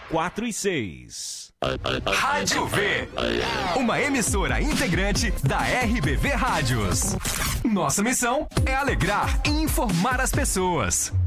4 e 6. Rádio V, uma emissora integrante da RBV Rádios. Nossa missão é alegrar e informar as pessoas.